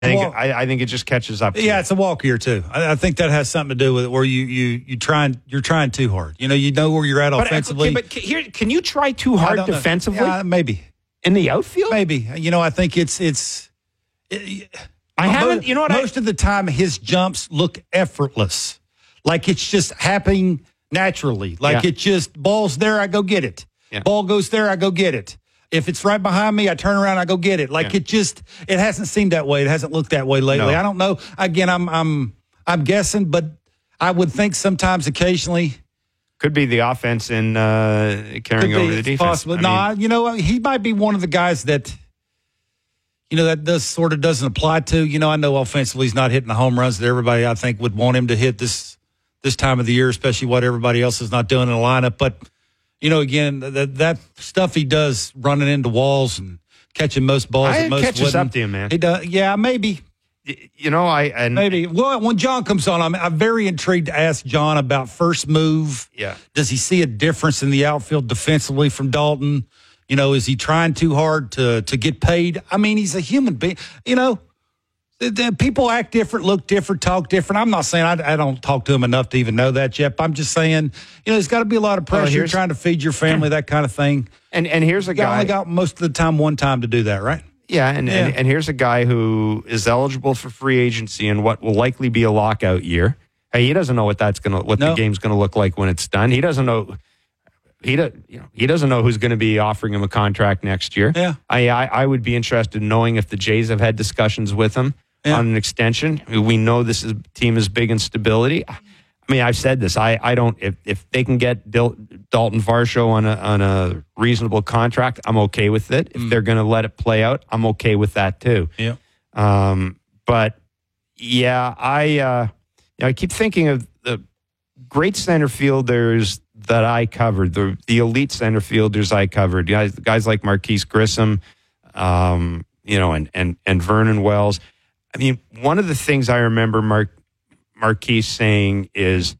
I think it just catches up to Yeah, you. it's a walk year too. I think that has something to do with it, where you're trying too hard. You know where you're at offensively. But here, can you try too hard defensively? Maybe in the outfield. Maybe. I think it's. I haven't. You know what? Most of the time, his jumps look effortless, like it's just happening naturally. Like it just ball's there, I go get it. Yeah. Ball goes there, I go get it. If it's right behind me, I turn around, I go get it. Like it hasn't seemed that way. It hasn't looked that way lately. No. I don't know. Again, I'm guessing, but I would think sometimes, occasionally, could be the offense in carrying over the defense. Possible. No, he might be one of the guys that. That doesn't apply to. I know offensively he's not hitting the home runs that everybody, I think, would want him to hit this time of the year, especially what everybody else is not doing in the lineup. But, again, that stuff he does, running into walls and catching most balls. It catches up to him, man. He does. Yeah, maybe. Maybe. Well, when John comes on, I'm very intrigued to ask John about first move. Yeah. Does he see a difference in the outfield defensively from Dalton? Is he trying too hard to get paid? I mean, he's a human being. People act different, look different, talk different. I'm not saying I don't talk to him enough to even know that, Jeff. I'm just saying, there's got to be a lot of pressure trying to feed your family, that kind of thing. And here's a guy. You only got most of the time one time to do that, right? Yeah, and here's a guy who is eligible for free agency in what will likely be a lockout year. Hey, he doesn't know what the game's going to look like when it's done. He doesn't know. He doesn't know who's going to be offering him a contract next year. Yeah. I would be interested in knowing if the Jays have had discussions with him on an extension. We know team is big in stability. I mean, I've said this. I don't. If they can get Dalton Varsho on a reasonable contract, I'm okay with it. If they're going to let it play out, I'm okay with that too. Yeah. But yeah, I keep thinking of the great center fielders that I covered, the elite center fielders I covered, guys like Marquise Grissom, and Vernon Wells. I mean, one of the things I remember Marquise saying is,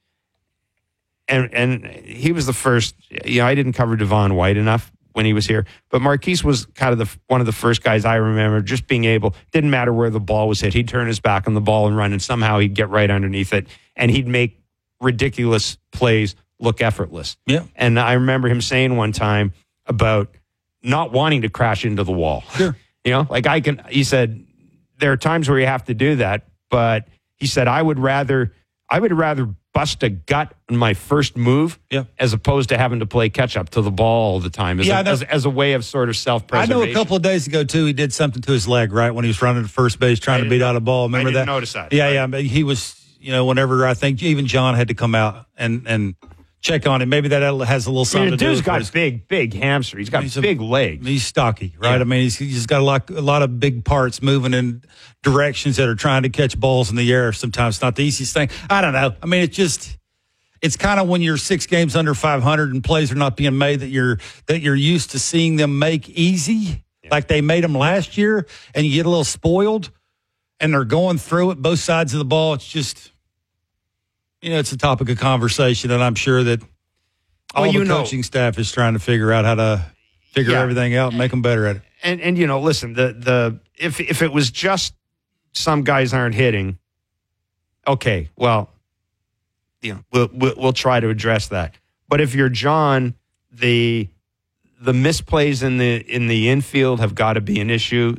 and he was the first. I didn't cover Devon White enough when he was here, but Marquise was kind of one of the first guys I remember just being able. Didn't matter where the ball was hit, he'd turn his back on the ball and run, and somehow he'd get right underneath it, and he'd make ridiculous plays look effortless. Yeah. And I remember him saying one time about not wanting to crash into the wall. Sure. He said, there are times where you have to do that, but he said, I would rather bust a gut on my first move as opposed to having to play catch up to the ball all the time as a way of sort of self-preservation. I know a couple of days ago, too, he did something to his leg, right, when he was running to first base trying to beat out a ball. Remember that? I didn't notice that. Yeah, yeah. But he was, whenever I think even John had to come out and check on it. Maybe that has a little something to do with it. The dude's got big hamstring. He's got big legs. He's stocky, right? Yeah. I mean, he's got a lot of big parts moving in directions that are trying to catch balls in the air. Sometimes it's not the easiest thing. I don't know. I mean, it's kind of when you're 6 games under 500 and plays are not being made that you're used to seeing them make easy, like they made them last year, and you get a little spoiled, and they're going through it, both sides of the ball. It's just... it's a topic of conversation, and I'm sure that all the coaching staff is trying to figure out how to figure everything out and make them better at it. And listen, if it was just some guys aren't hitting, okay, well, we'll try to address that. But if you're John, the misplays in the infield have got to be an issue.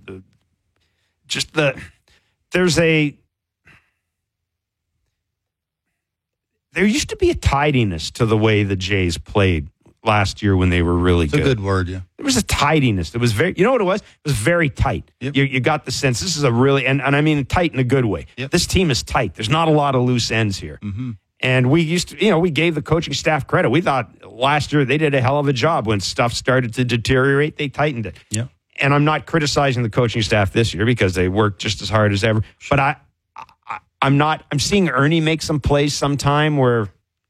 There used to be a tidiness to the way the Jays played last year when they were really good. It's a good word, yeah. There was a tidiness. It was very, what it was? It was very tight. Yep. You got the sense this is a really, and I mean tight in a good way. Yep. This team is tight. There's not a lot of loose ends here. Mm-hmm. And we used to, we gave the coaching staff credit. We thought last year they did a hell of a job. When stuff started to deteriorate, they tightened it. Yeah. And I'm not criticizing the coaching staff this year because they worked just as hard as ever. Sure. But I'm seeing Ernie make some plays sometime where.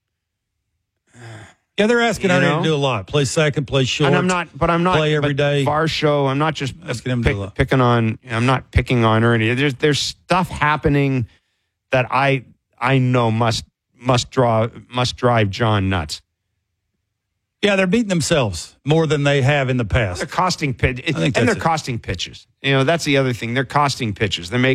Yeah, they're asking Ernie to do a lot. Play second, play short. And I'm not play every day. Varsho, I'm not just asking him to do a lot. I'm not picking on Ernie. There's stuff happening that I know must drive John nuts. Yeah, they're beating themselves more than they have in the past. They're costing pitch, think and that's they're costing pitches. That's the other thing. They're costing pitches. They're making